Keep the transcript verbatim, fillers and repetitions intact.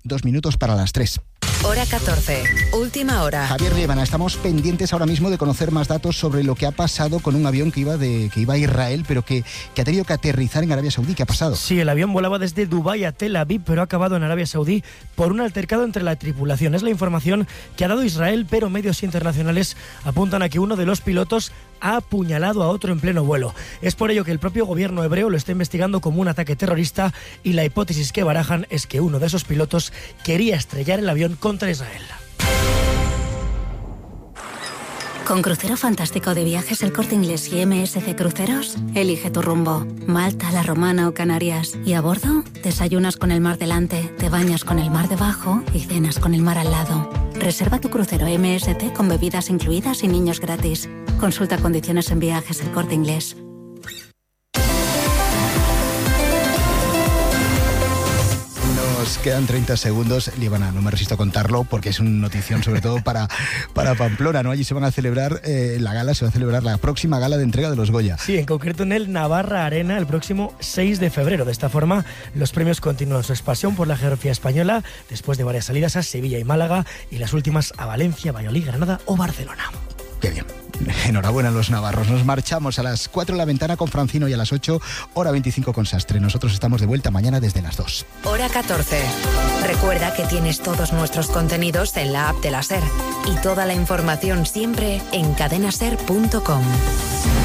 dos minutos para las tres. Hora catorce, última hora. Javier Liébana, estamos pendientes ahora mismo de conocer más datos sobre lo que ha pasado con un avión que iba de que iba a Israel, pero que, que ha tenido que aterrizar en Arabia Saudí. ¿Qué ha pasado? Sí, el avión volaba desde Dubái a Tel Aviv, pero ha acabado en Arabia Saudí por un altercado entre la tripulación. Es la información que ha dado Israel, pero medios internacionales apuntan a que uno de los pilotos ha apuñalado a otro en pleno vuelo. Es por ello que el propio gobierno hebreo lo está investigando como un ataque terrorista y la hipótesis que barajan es que uno de esos pilotos quería estrellar el avión contra Israel. Con Crucero Fantástico de Viajes El Corte Inglés y M S C Cruceros, elige tu rumbo. Malta, La Romana o Canarias. Y a bordo, desayunas con el mar delante, te bañas con el mar debajo y cenas con el mar al lado. Reserva tu crucero M S C con bebidas incluidas y niños gratis. Consulta condiciones en Viajes El Corte Inglés. Nos quedan treinta segundos. Liébana, no me resisto a contarlo porque es una notición sobre todo para, para Pamplona, ¿no? Allí se van a celebrar eh, la gala, se va a celebrar la próxima gala de entrega de los Goya. Sí, en concreto en el Navarra Arena el próximo seis de febrero. De esta forma, los premios continúan su expansión por la geografía española después de varias salidas a Sevilla y Málaga y las últimas a Valencia, Valladolid, Granada o Barcelona. Qué bien. Enhorabuena a los navarros. Nos marchamos a las cuatro en La Ventana con Francino y a las ocho, hora veinticinco con Sastre. Nosotros estamos de vuelta mañana desde las dos. Hora catorce. Recuerda que tienes todos nuestros contenidos en la app de la SER y toda la información siempre en cadena ser punto com.